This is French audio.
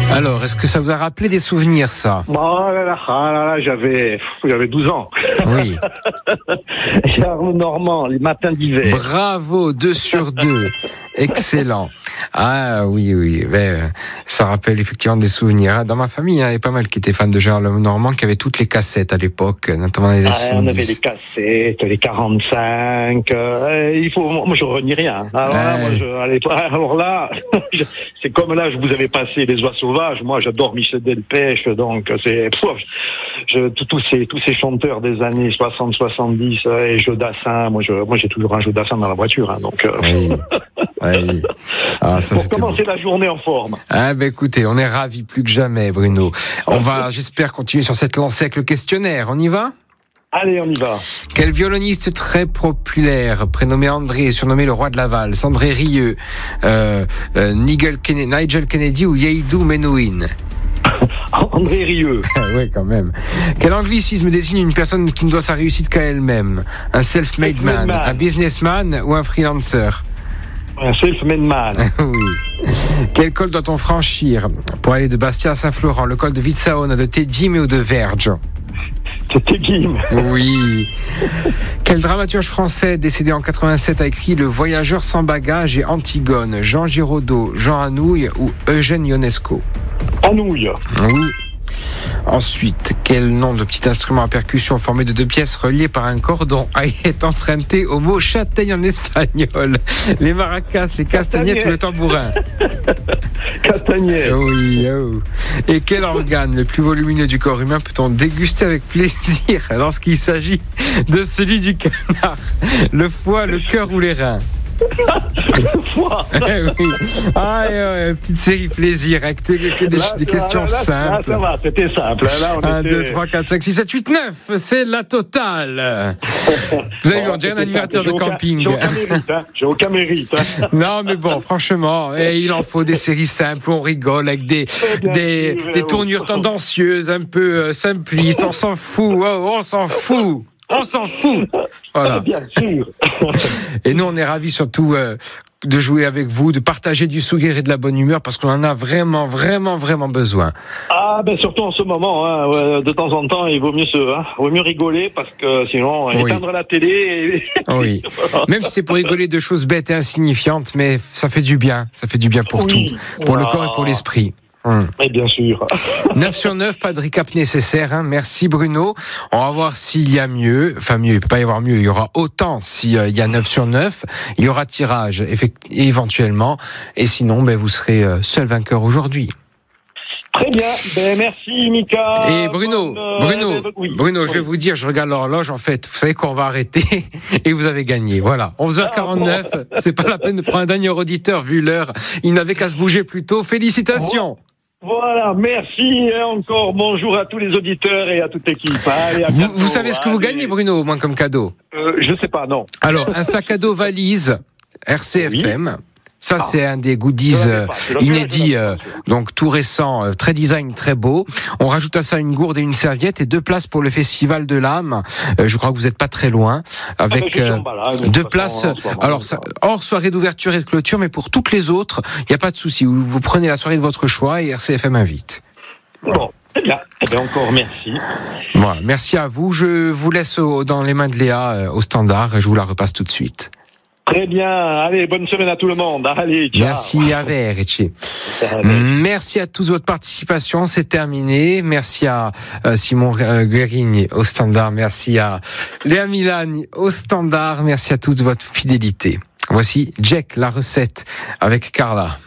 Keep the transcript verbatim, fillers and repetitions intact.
Alors, est-ce que ça vous a rappelé des souvenirs, ça? Oh là là, ah là là, j'avais, j'avais douze ans. Oui. Arnaud Normand, les matins d'hiver. Bravo, deux sur deux. Excellent. Ah oui, oui, ben, ça rappelle effectivement des souvenirs. Dans ma famille, il y avait pas mal qui étaient fans de Arnaud Normand, qui avaient toutes les cassettes à l'époque, notamment les années ah, on avait les cassettes, les quarante-cinq. Euh, il faut, moi, je renie rien. Alors là, ouais. moi, je, allez, alors là je, c'est comme là, je vous avais passé Les Oies Sauvages. Moi, j'adore Michel Delpech, donc c'est pouf, je, tous ces tous ces chanteurs des années soixante, soixante-dix et Joe Dassin. Moi, je, moi, j'ai toujours un Joe Dassin dans la voiture, hein, donc. Euh, oui. Oui. Ah, ça, pour commencer beau. La journée en forme. Ah ben écoutez, on est ravis plus que jamais, Bruno. On va, j'espère, continuer sur cette lancée avec le questionnaire. On y va ? Allez, on y va. Quel violoniste très populaire, prénommé André, surnommé le roi de la valse, André Rieu, euh, euh, Nigel, Kennedy, Nigel Kennedy ou Yeidou Menouin? André Rieu. Oui, quand même. Quel anglicisme désigne une personne qui ne doit sa réussite qu'à elle-même? Un self-made man, man, un businessman ou un freelancer? Un self-made man. Oui. Quel col doit-on franchir pour aller de Bastia à Saint-Florent? Le col de Vitsaona, de Tedim ou de Verge? De Tedim. Oui. Quel dramaturge français décédé en quatre-vingt-sept a écrit Le Voyageur sans bagages et Antigone? Jean Giraudoux, Jean Anouilh ou Eugène Ionesco? Anouilh. Oui. Ensuite, quel nom de petit instrument à percussion formé de deux pièces reliées par un cordon est emprunté au mot châtaigne en espagnol? Les maracas, les castagnettes ou le tambourin? Castagnettes. Oui, oh. Et quel organe le plus volumineux du corps humain peut-on déguster avec plaisir lorsqu'il s'agit de celui du canard? Le foie, le cœur ou les reins? Le foie. Eh oui. Ah, ouais, petite série plaisir avec des, des, là, des questions là, là, simples. Là, ça va, c'était simple. Là, on un, était... deux, trois, quatre, cinq, six, sept, huit, neuf. C'est la totale. Vous avez vu, on dirait un animateur de camping. J'ai aucun mérite. Hein. J'ai aucun mérite. Hein. Non, mais bon, franchement, eh, il en faut des séries simples, on rigole avec des, des, des tournures tendancieuses, un peu euh, simplistes. On s'en fout. Oh, on s'en fout. On s'en fout. Voilà. Bien sûr. Et nous, on est ravis surtout euh, de jouer avec vous, de partager du sourire et de la bonne humeur, parce qu'on en a vraiment, vraiment, vraiment besoin. Ah, ben surtout en ce moment, hein, de temps en temps, il vaut mieux se, hein, vaut mieux rigoler, parce que sinon, oui. éteindre la télé. Et... Oui. Même si c'est pour rigoler de choses bêtes et insignifiantes, mais ça fait du bien. Ça fait du bien pour oui. tout, pour ah. le corps et pour l'esprit. Hum. Et bien sûr. neuf sur neuf, pas de recap nécessaire. Hein. Merci Bruno. On va voir s'il y a mieux. Enfin mieux, il ne peut pas y avoir mieux. Il y aura autant s'il euh, y a neuf sur neuf. Il y aura tirage effect- éventuellement. Et sinon, ben, vous serez euh, seul vainqueur aujourd'hui. Très bien, ben merci Mika. Et Bruno, Bonne, Bruno, euh, oui, Bruno, oui. je vais vous dire, je regarde l'horloge en fait, vous savez qu'on va arrêter et vous avez gagné, voilà. onze heures quarante-neuf, ah, bon. C'est pas la peine de prendre un dernier auditeur vu l'heure, il n'avait qu'à se bouger plus tôt, félicitations. Voilà, merci et encore bonjour à tous les auditeurs et à toute l'équipe. Allez, à vous, bientôt, vous savez ce que allez. vous gagnez Bruno, au moins comme cadeau? euh, Je sais pas, non. Alors, un sac à dos valise R C F M. Oui. Ça, ah. c'est un des goodies euh, inédits, euh, donc tout récent, euh, très design, très beau. On rajoute à ça une gourde et une serviette et deux places pour le Festival de l'âme. Euh, je crois que vous n'êtes pas très loin. Avec euh, là, deux places, alors ça, hors soirée d'ouverture et de clôture, mais pour toutes les autres, il n'y a pas de souci. Vous, vous prenez la soirée de votre choix et R C F M invite. Bon. Très bien. Eh bien, encore merci. Voilà, merci à vous. Je vous laisse au, dans les mains de Léa euh, au standard et je vous la repasse tout de suite. Très bien. Allez, bonne semaine à tout le monde. Allez, ciao. Merci à Richie. Merci à tous de votre participation. C'est terminé. Merci à euh, Simon euh, Guérini au standard. Merci à Léa Milani au standard. Merci à tous de votre fidélité. Voici Jack, la recette avec Carla.